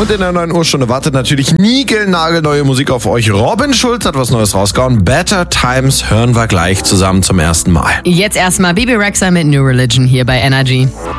Und in der 9 Uhr Stunde wartet natürlich niegelnagelneue Musik auf euch. Robin Schulz hat was Neues rausgehauen. Better Times hören wir gleich zusammen zum ersten Mal. Jetzt erstmal Bebe Rexha mit New Religion hier bei Energy.